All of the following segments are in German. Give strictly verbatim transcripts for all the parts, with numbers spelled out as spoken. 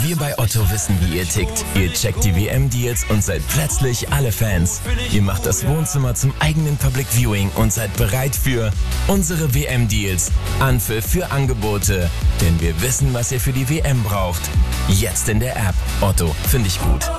Wir bei Otto wissen, wie ihr tickt. Ihr checkt die W M-Deals und seid plötzlich alle Fans. Ihr macht das Wohnzimmer zum eigenen Public Viewing und seid bereit für unsere W M-Deals. Anpfiff für Angebote. Denn wir wissen, was ihr für die W M braucht. Jetzt in der App. Otto, finde ich gut.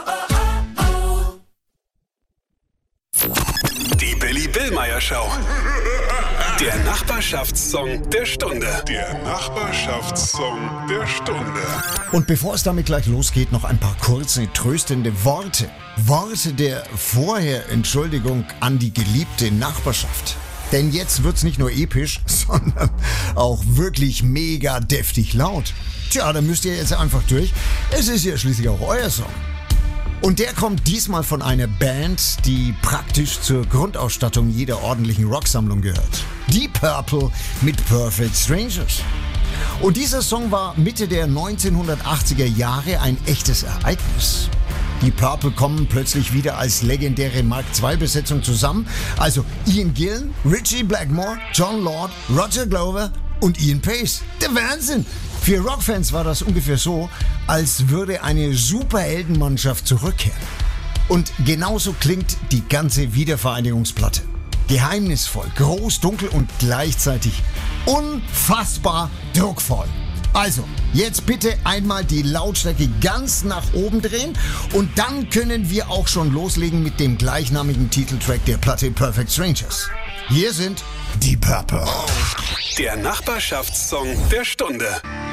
Die Billy Billmeyer Show. Der Nachbarschaftssong der Stunde. Der Nachbarschaftssong der Stunde. Und bevor es damit gleich losgeht, noch ein paar kurze, tröstende Worte. Worte der vorher Entschuldigung an die geliebte Nachbarschaft. Denn jetzt wird's nicht nur episch, sondern auch wirklich mega deftig laut. Tja, da müsst ihr jetzt einfach durch. Es ist ja schließlich auch euer Song. Und der kommt diesmal von einer Band, die praktisch zur Grundausstattung jeder ordentlichen Rocksammlung gehört. Deep Purple mit Perfect Strangers. Und dieser Song war Mitte der neunzehnhundertachtziger Jahre ein echtes Ereignis. Die Purple kommen plötzlich wieder als legendäre Mark zwei Besetzung zusammen. Also Ian Gillan, Ritchie Blackmore, John Lord, Roger Glover und Ian Pace. Der Wahnsinn! Für Rockfans war das ungefähr so, als würde eine Superheldenmannschaft zurückkehren. Und genauso klingt die ganze Wiedervereinigungsplatte. Geheimnisvoll, groß, dunkel und gleichzeitig unfassbar druckvoll. Also, jetzt bitte einmal die Lautstärke ganz nach oben drehen und dann können wir auch schon loslegen mit dem gleichnamigen Titeltrack der Platte Perfect Strangers. Hier sind Deep Purple. Der Nachbarschaftssong der Stunde.